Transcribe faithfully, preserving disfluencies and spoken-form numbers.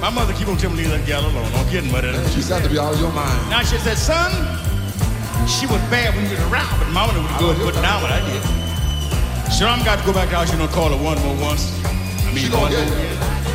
My mother keep on telling me to leave that gal alone. Don't get muddy. She's got to be out of your mind. Now she said, son, she was bad when you was around, but mama was good putting down what I did. So I'm got to go back out, you know, call her one more once. I mean, She one gonna more get again.